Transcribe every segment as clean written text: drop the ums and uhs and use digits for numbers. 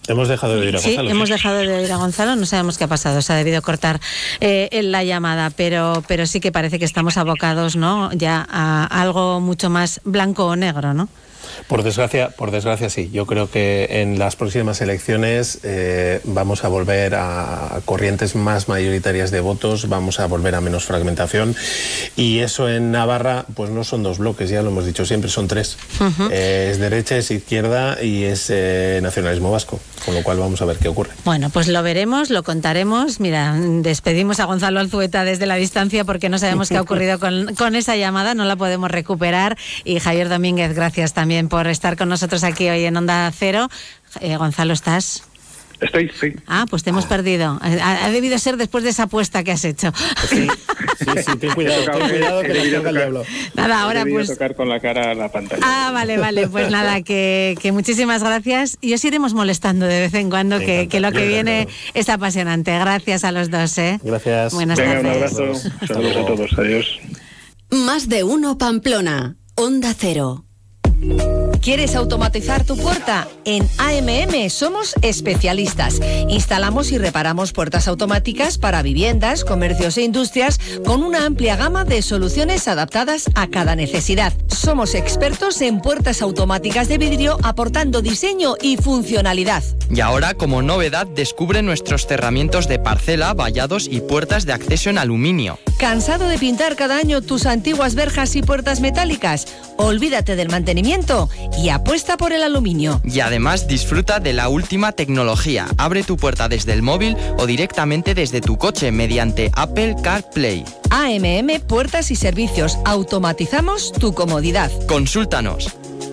Hemos dejado de oír a Gonzalo. Sí, hemos dejado de oír a Gonzalo, no sabemos qué ha pasado, se ha debido cortar la llamada, pero sí que parece que estamos abocados, ¿no?, ya a algo mucho más blanco o negro, ¿no? Por desgracia sí. Yo creo que en las próximas elecciones vamos a volver a corrientes más mayoritarias de votos, vamos a volver a menos fragmentación, y eso en Navarra pues no son dos bloques, ya lo hemos dicho siempre, son tres. Es derecha, es izquierda y es nacionalismo vasco, con lo cual vamos a ver qué ocurre. Bueno, pues lo veremos, lo contaremos. Mira, despedimos a Gonzalo Alzueta desde la distancia porque no sabemos qué ha ocurrido con esa llamada, no la podemos recuperar. Y Javier Domínguez, gracias también por estar con nosotros aquí hoy en Onda Cero. Gonzalo, ¿estás? Estoy, sí. Ah, pues te hemos perdido. Ha debido ser después de esa apuesta que has hecho. Sí, ten cuidado que le toca el diablo. Nada, ahora pues... tocar con la cara a la pantalla. Ah, vale, pues nada, que muchísimas gracias. Y os iremos molestando de vez en cuando, que lo que viene es apasionante. Gracias a los dos, ¿eh? Gracias. Buenas tardes. Un abrazo. Saludos a todos. Adiós. Más de uno Pamplona. Onda Cero. ¿Quieres automatizar tu puerta? En AMM somos especialistas. Instalamos y reparamos puertas automáticas para viviendas, comercios e industrias con una amplia gama de soluciones adaptadas a cada necesidad. Somos expertos en puertas automáticas de vidrio aportando diseño y funcionalidad. Y ahora, como novedad, descubre nuestros cerramientos de parcela, vallados y puertas de acceso en aluminio. ¿Cansado de pintar cada año tus antiguas verjas y puertas metálicas? Olvídate del mantenimiento y apuesta por el aluminio. Y además disfruta de la última tecnología. Abre tu puerta desde el móvil o directamente desde tu coche mediante Apple CarPlay. AMM Puertas y Servicios. Automatizamos tu comodidad. Consúltanos.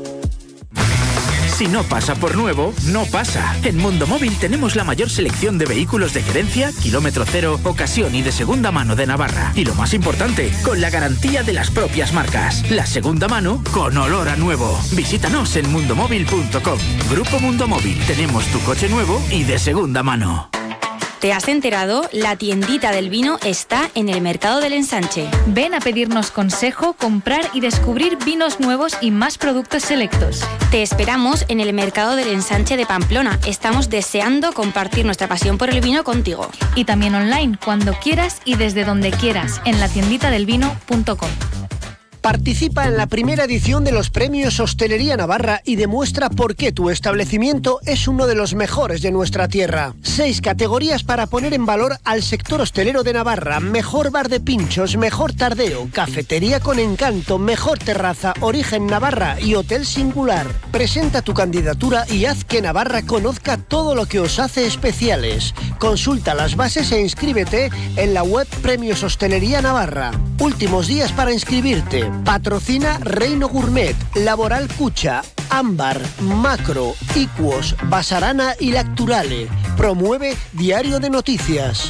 Si no pasa por nuevo, no pasa. En Mundo Móvil tenemos la mayor selección de vehículos de gerencia, kilómetro cero, ocasión y de segunda mano de Navarra. Y lo más importante, con la garantía de las propias marcas. La segunda mano con olor a nuevo. Visítanos en mundomóvil.com. Grupo Mundo Móvil. Tenemos tu coche nuevo y de segunda mano. ¿Te has enterado? La tiendita del vino está en el Mercado del Ensanche. Ven a pedirnos consejo, comprar y descubrir vinos nuevos y más productos selectos. Te esperamos en el Mercado del Ensanche de Pamplona. Estamos deseando compartir nuestra pasión por el vino contigo. Y también online, cuando quieras y desde donde quieras, en latienditadelvino.com. Participa en la primera edición de los Premios Hostelería Navarra y demuestra por qué tu establecimiento es uno de los mejores de nuestra tierra. 6 categorías para poner en valor al sector hostelero de Navarra: mejor bar de pinchos, mejor tardeo, cafetería con encanto, mejor terraza, origen Navarra y hotel singular. Presenta tu candidatura y haz que Navarra conozca todo lo que os hace especiales. Consulta las bases e inscríbete en la web Premios Hostelería Navarra. Últimos días para inscribirte. Patrocina Reino Gourmet, Laboral Cucha, Ámbar, Macro, Iquos, Basarana y Lacturale. Promueve Diario de Noticias.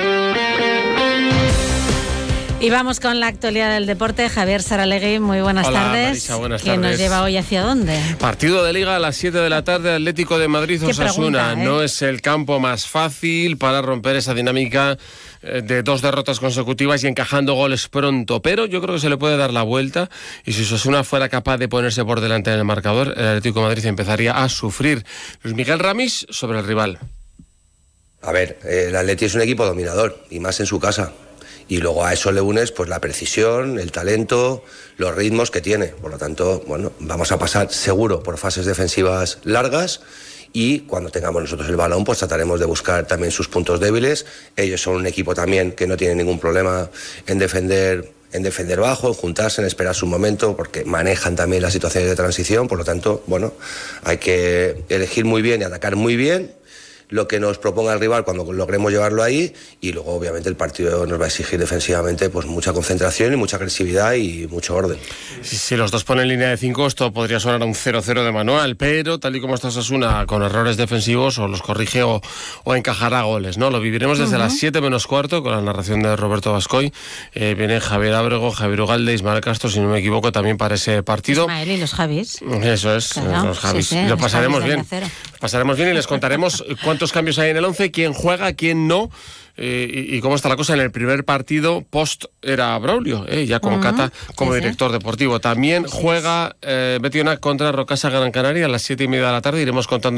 Y vamos con la actualidad del deporte. Javier Saralegui, muy buenas tardes. Marisa, buenas tardes. ¿Quién nos lleva hoy hacia dónde? Partido de Liga a las 7 de la tarde, Atlético de Madrid Osasuna. No es el campo más fácil para romper esa dinámica de 2 derrotas consecutivas y encajando goles pronto, pero yo creo que se le puede dar la vuelta, y si Osasuna fuera capaz de ponerse por delante en el marcador, el Atlético de Madrid empezaría a sufrir. Luis Miguel Ramis sobre el rival. A ver, el Atleti es un equipo dominador, y más en su casa. Y luego a eso le unes pues la precisión, el talento, los ritmos que tiene. Por lo tanto, bueno, vamos a pasar seguro por fases defensivas largas, y cuando tengamos nosotros el balón pues trataremos de buscar también sus puntos débiles. Ellos son un equipo también que no tiene ningún problema en defender bajo, en juntarse, en esperar su momento, porque manejan también las situaciones de transición. Por lo tanto, bueno, hay que elegir muy bien y atacar muy bien lo que nos proponga el rival cuando logremos llevarlo ahí, y luego obviamente el partido nos va a exigir defensivamente pues mucha concentración y mucha agresividad y mucho orden. Si los dos ponen línea de 5, esto podría sonar a un 0-0 de manual, pero tal y como está Osasuna con errores defensivos, o los corrige o encajará goles, ¿no? Lo viviremos desde las 7 menos cuarto con la narración de Roberto Bascoy. Viene Javier Ábrego, Javier Ugalde, Ismael Castro, si no me equivoco, también para ese partido. Ismael y los Javis. Eso es, claro, los Javis. Sí, lo pasaremos bien. Pasaremos bien y les contaremos cuántos cambios hay en el 11, quién juega, quién no, y cómo está la cosa en el primer partido post era Braulio, ya como Cata, como director deportivo. También juega Betionac contra Rocasa Gran Canaria a las 7:30 de la tarde. Iremos contando